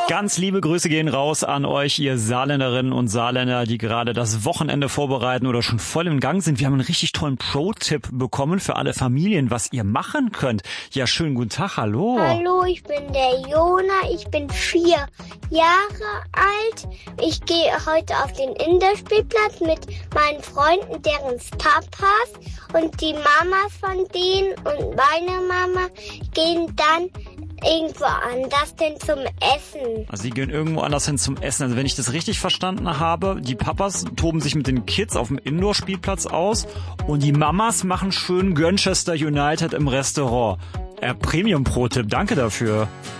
Ganz liebe Grüße gehen raus an euch, ihr Saarländerinnen und Saarländer, die gerade das Wochenende vorbereiten oder schon voll im Gang sind. Wir haben einen richtig tollen Pro-Tipp bekommen für alle Familien, was ihr machen könnt. Ja, schönen guten Tag, hallo. Hallo, ich bin der Jona, ich bin 4 Jahre alt. Ich gehe heute auf den Indoor-Spielplatz mit meinen Freunden, deren Papas und die Mamas von denen und meine Mama gehen dann irgendwo anders hin zum Essen. Also sie gehen irgendwo anders hin zum Essen. Also wenn ich das richtig verstanden habe, die Papas toben sich mit den Kids auf dem Indoor-Spielplatz aus und die Mamas machen schön Manchester United im Restaurant. Premium-Pro-Tipp, danke dafür.